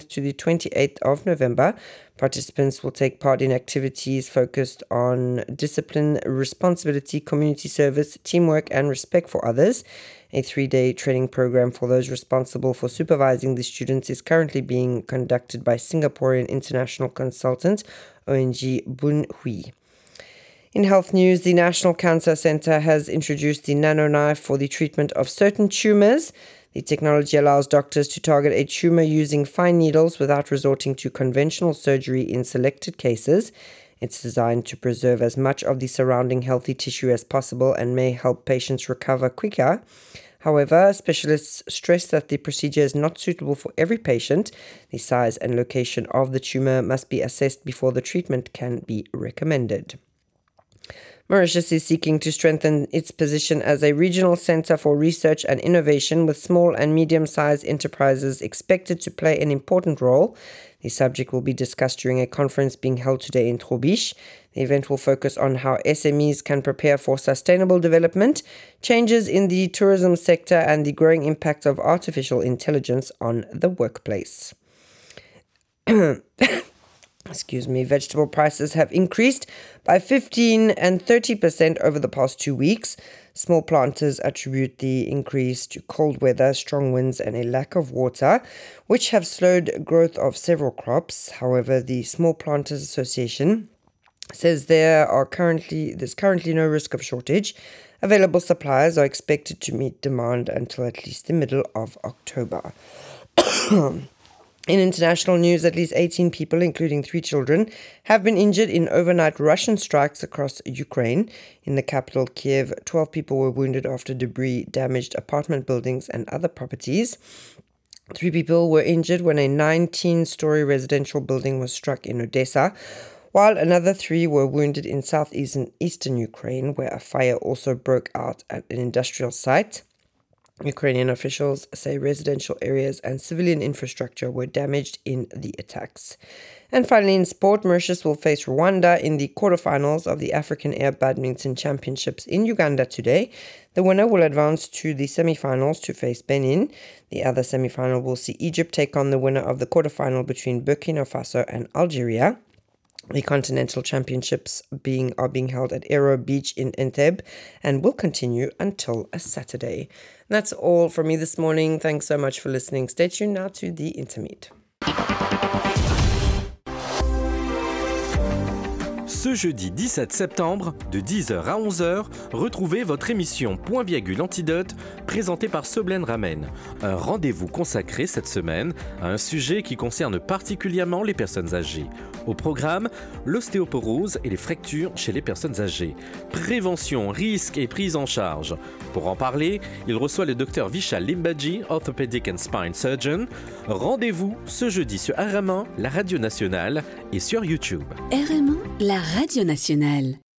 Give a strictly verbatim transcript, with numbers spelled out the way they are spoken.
to the twenty-eighth of November. Participants will take part in activities focused on discipline, responsibility, community service, teamwork, and respect for others. A three-day training program for those responsible for supervising the students is currently being conducted by Singaporean international consultant O N G Boon Hui. In health news, the National Cancer Centre has introduced the nanoknife for the treatment of certain tumours. The technology allows doctors to target a tumour using fine needles without resorting to conventional surgery in selected cases. It's designed to preserve as much of the surrounding healthy tissue as possible and may help patients recover quicker. However, specialists stress that the procedure is not suitable for every patient. The size and location of the tumour must be assessed before the treatment can be recommended. Mauritius is seeking to strengthen its position as a regional centre for research and innovation, with small and medium-sized enterprises expected to play an important role. The subject will be discussed during a conference being held today in Trobiche. The event will focus on how S M Es can prepare for sustainable development, changes in the tourism sector, and the growing impact of artificial intelligence on the workplace. Excuse me, vegetable prices have increased by fifteen and thirty percent over the past two weeks. Small planters attribute the increase to cold weather, strong winds, and a lack of water, which have slowed growth of several crops. However, the Small Planters Association says there are currently there's currently no risk of shortage. Available supplies are expected to meet demand until at least the middle of October. In international news, at least eighteen people, including three children, have been injured in overnight Russian strikes across Ukraine. In the capital, Kiev, twelve people were wounded after debris damaged apartment buildings and other properties. Three people were injured when a nineteen-story residential building was struck in Odessa, while another three were wounded in southeastern eastern Ukraine, where a fire also broke out at an industrial site. Ukrainian officials say residential areas and civilian infrastructure were damaged in the attacks. And finally, in sport, Mauritius will face Rwanda in the quarterfinals of the African Air Badminton Championships in Uganda today. The winner will advance to the semi-finals to face Benin. The other semi-final will see Egypt take on the winner of the quarterfinal between Burkina Faso and Algeria. The Continental Championships being are being held at Aero Beach in Entebbe and will continue until a Saturday. And that's all from me this morning. Thanks so much for listening. Stay tuned now to the Intermede. Ce jeudi dix-sept septembre, de dix heures à onze heures, retrouvez votre émission Point Virgule Antidote, présentée par Seblen Ramen. Un rendez-vous consacré cette semaine à un sujet qui concerne particulièrement les personnes âgées. Au programme, l'ostéoporose et les fractures chez les personnes âgées. Prévention, risques et prise en charge. Pour en parler, il reçoit le docteur Vishal Limbadji, Orthopedic and Spine Surgeon. Rendez-vous ce jeudi sur R M un, la radio nationale, et sur YouTube. R M un, la radio nationale.